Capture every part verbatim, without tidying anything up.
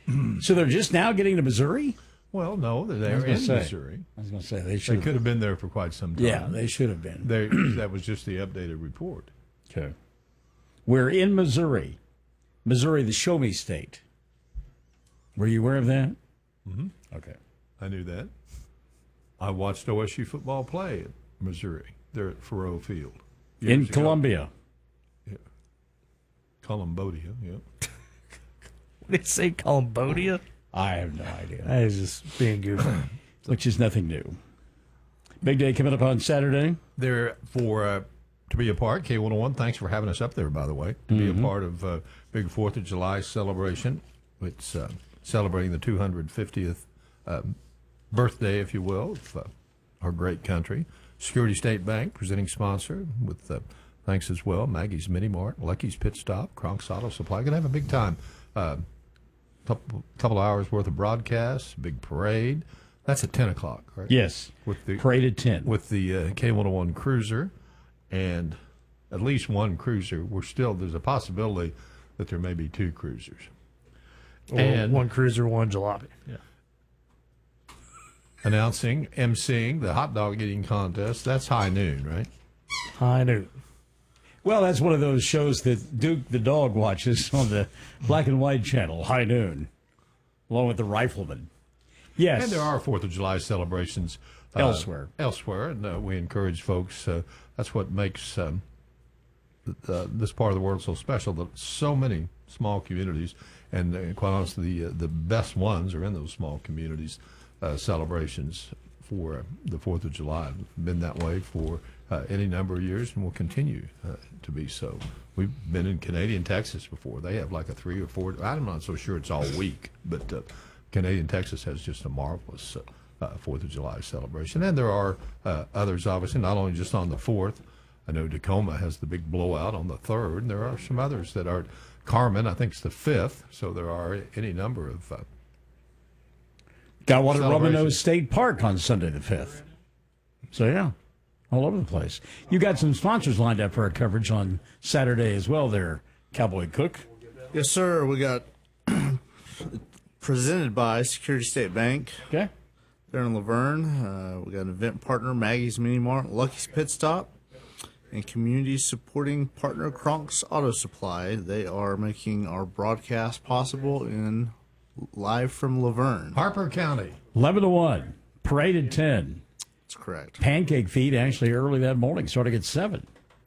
So they're just now getting to Missouri? Well, no, they're in say, Missouri. I was going to say they should. They could have been there for quite some time. Yeah, they should have been. They, that was just the updated report. Okay. We're in Missouri. Missouri, the show me state. Were you aware of that? Mm-hmm. Okay. I knew that. I watched O S U football play at Missouri. They're at Faurot Field. In ago. Columbia. Yeah. Columbodia, yeah. What did it say, Columbodia? I have no idea. I was just being goofy. Which is nothing new. Big day coming up on Saturday. There for uh, to be a part, K one oh one, thanks for having us up there, by the way, to Mm-hmm. be a part of uh, big fourth of July celebration. It's uh, celebrating the two hundred fiftieth um, birthday, if you will, of uh, our great country. Security State Bank, presenting sponsor, with uh, thanks as well, Maggie's Mini Mart, Lucky's Pit Stop, Kronk's Auto Supply. Going to have a big time. Uh, couple, couple hours worth of broadcast, big parade. That's at ten o'clock, right? Yes. With the parade at ten. With the uh, K one oh one cruiser and at least one cruiser. We're still, there's a possibility that there may be two cruisers. Or and one cruiser, one jalopy. Yeah. Announcing, emceeing the hot dog eating contest. That's high noon, right? High noon. Well, that's one of those shows that Duke the dog watches on the black and white channel, high noon, along with the rifleman. Yes. And there are fourth of July celebrations uh, elsewhere. Elsewhere, and uh, we encourage folks. Uh, that's what makes um, th- uh, this part of the world so special, that so many small communities, and uh, quite honestly, the, uh, the best ones are in those small communities, uh, celebrations for uh, the fourth of July. It's been that way for uh, any number of years and will continue uh, to be so. We've been in Canadian Texas before. They have like a three or four, I'm not so sure it's all week, but uh, Canadian Texas has just a marvelous uh, uh, fourth of July celebration. And there are uh, others, obviously, not only just on the fourth. I know Tacoma has the big blowout on the third. And there are some others that are, Carmen, I think, it's the fifth. So there are any number of uh, Got one at Romano State Park on Sunday the fifth. So, yeah, all over the place. You got some sponsors lined up for our coverage on Saturday as well there, Cowboy Cook. Yes, sir. We got presented by Security State Bank. Okay. There in Laverne. Uh, we got an event partner, Maggie's Mini Mart, Lucky's Pit Stop, and community supporting partner, Kronk's Auto Supply. They are making our broadcast possible in live from Laverne. Harper County. eleven to one. Parade at ten. That's correct. Pancake feed actually early that morning, starting at seven.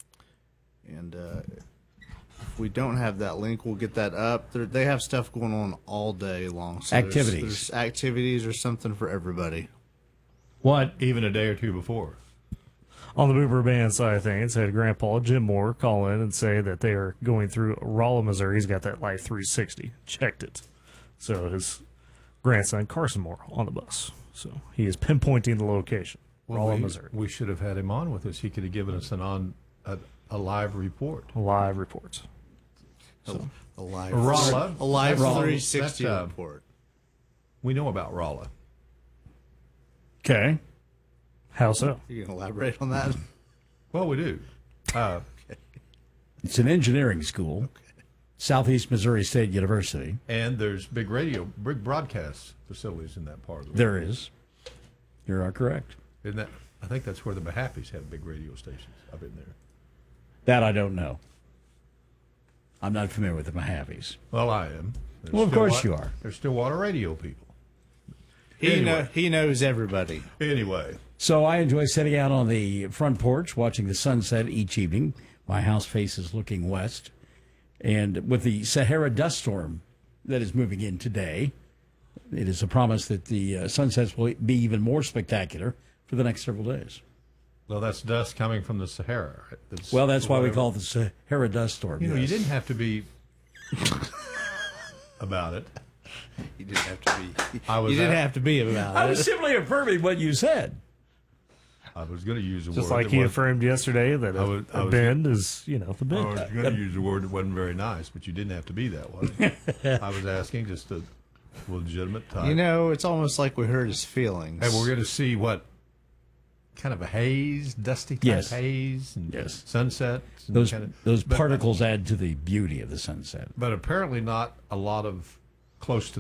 And uh, if we don't have that link, we'll get that up. They're, they have stuff going on all day long. So activities. There's, there's activities or something for everybody. What? Even a day or two before. On the Boomer Band side of things, had Grandpa Jim Moore call in and say that they are going through Rolla, Missouri. He's got that Life three sixty. Checked it. So his grandson, Carson Moore, on the bus. So he is pinpointing the location. Well, Rolla, we, Missouri. we should have had him on with us. He could have given us an on a, a live report. Live reports. So, a live, Rolla. a live Rolla. three sixty That's, uh, report. We know about Rolla. Okay. How so? You can elaborate on that? Well, we do. Uh, It's an engineering school, Southeast Missouri State University. and there's big radio, big broadcast facilities in that part of the world. There is. You are correct. Isn't that? I think that's where the Mahaffey's have big radio stations. I've been there. That I don't know. I'm not familiar with the Mahaffey's. Well, I am. There's Well, of course Stillwater- you are. There's Stillwater radio people. He, Anyway. know, he knows everybody. Anyway, So I enjoy sitting out on the front porch watching the sunset each evening. My house faces looking west. And with the Sahara dust storm that is moving in today, it is a promise that the uh, sunsets will be even more spectacular for the next several days. well, that's dust coming from the Sahara. Right? That's Well, that's why we whatever. call it the Sahara dust storm. You know, you yes. didn't have to be about it. You didn't have to be. I was You didn't at- have to be about I it. was simply affirming what you said. I was going to use a Just word. like that he was- affirmed yesterday that I a, was- I a was- bend is, you know, the I bend. was going to use a word that wasn't very nice, but you didn't have to be that way. I was asking just a legitimate type. You know, it's almost like we hurt his feelings. And we're going to see what kind of a haze, dusty type Yes. haze, and Yes. sunset. And Those kind of, those but- particles add to the beauty of the sunset. but apparently not a lot of close to